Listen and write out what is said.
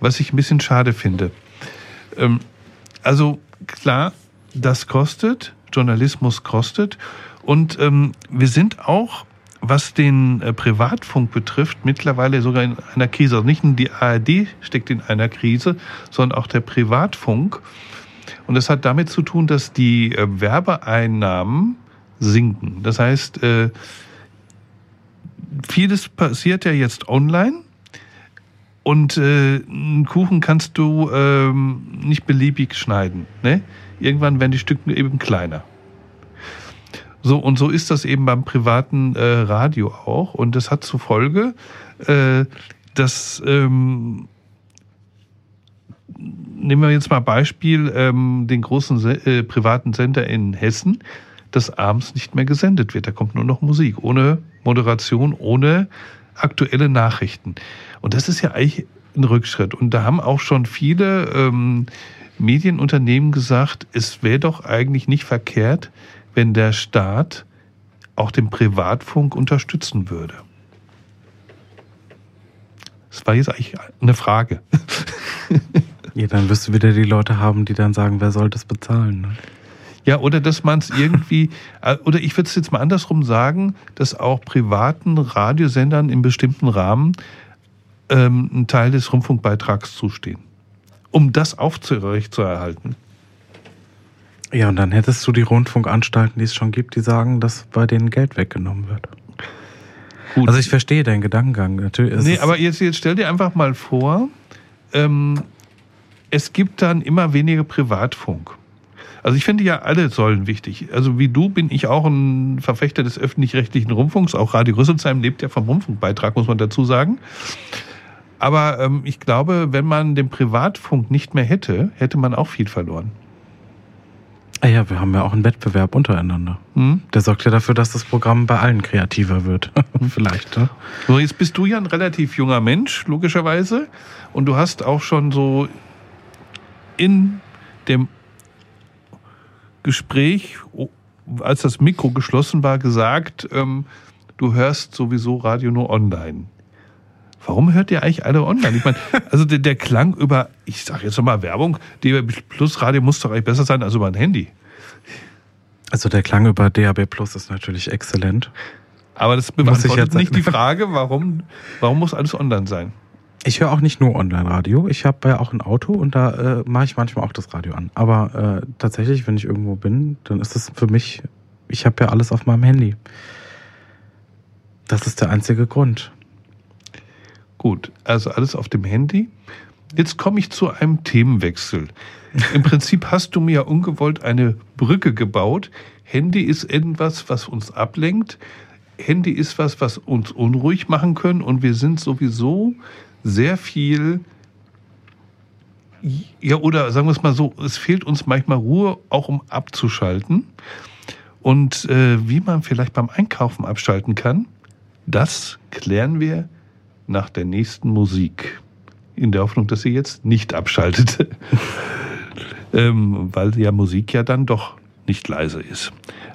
was ich ein bisschen schade finde. Also klar, das kostet, Journalismus kostet und wir sind auch, was den Privatfunk betrifft, mittlerweile sogar in einer Krise. Also nicht nur die ARD steckt in einer Krise, sondern auch der Privatfunk. Und das hat damit zu tun, dass die Werbeeinnahmen sinken. Das heißt, vieles passiert ja jetzt online und einen Kuchen kannst du nicht beliebig schneiden. Ne? Irgendwann werden die Stücke eben kleiner. So, und so ist das eben beim privaten Radio auch. Und das hat zur Folge, dass, nehmen wir jetzt mal Beispiel, den großen privaten Sender in Hessen, dass abends nicht mehr gesendet wird. Da kommt nur noch Musik, ohne Moderation, ohne aktuelle Nachrichten. Und das ist ja eigentlich ein Rückschritt. Und da haben auch schon viele Medienunternehmen gesagt, es wäre doch eigentlich nicht verkehrt, wenn der Staat auch den Privatfunk unterstützen würde. Das war jetzt eigentlich eine Frage. Ja, dann wirst du wieder die Leute haben, die dann sagen, wer soll das bezahlen? Ne? Ja, oder dass man es irgendwie, oder ich würde es jetzt mal andersrum sagen, dass auch privaten Radiosendern in bestimmten Rahmen einen Teil des Rundfunkbeitrags zustehen, um das aufrechtzuerhalten. Ja, und dann hättest du die Rundfunkanstalten, die es schon gibt, die sagen, dass bei denen Geld weggenommen wird. Gut. Also ich verstehe deinen Gedankengang. Natürlich aber jetzt stell dir einfach mal vor, es gibt dann immer weniger Privatfunk. Also ich finde ja, alle sollen wichtig. Also wie du bin ich auch ein Verfechter des öffentlich-rechtlichen Rundfunks. Auch Radio Rüsselsheim lebt ja vom Rundfunkbeitrag, muss man dazu sagen. Aber ich glaube, wenn man den Privatfunk nicht mehr hätte, hätte man auch viel verloren. Ah ja, wir haben ja auch einen Wettbewerb untereinander. Der sorgt ja dafür, dass das Programm bei allen kreativer wird. Vielleicht. Ne? So, jetzt bist du ja ein relativ junger Mensch, logischerweise. Und du hast auch schon so in dem Gespräch, als das Mikro geschlossen war, gesagt, du hörst sowieso Radio nur online. Warum hört ihr eigentlich alle online? Ich meine, also der Klang über, ich sage jetzt nochmal Werbung, DAB Plus Radio muss doch eigentlich besser sein als über ein Handy. Also der Klang über DAB Plus ist natürlich exzellent. Aber das beantwortet nicht die Frage, warum muss alles online sein? Ich höre auch nicht nur Online-Radio. Ich habe ja auch ein Auto und da mache ich manchmal auch das Radio an. Aber tatsächlich, wenn ich irgendwo bin, dann ist es für mich, ich habe ja alles auf meinem Handy. Das ist der einzige Grund. Gut, also alles auf dem Handy. Jetzt komme ich zu einem Themenwechsel. Im Prinzip hast du mir ja ungewollt eine Brücke gebaut. Handy ist etwas, was uns ablenkt. Handy ist was uns unruhig machen können. Und wir sind sowieso sehr viel, ja, oder sagen wir es mal so, es fehlt uns manchmal Ruhe, auch um abzuschalten. Und wie man vielleicht beim Einkaufen abschalten kann, das klären wir nach der nächsten Musik. In der Hoffnung, dass ihr jetzt nicht abschaltet. Weil ja Musik ja dann doch nicht leise ist.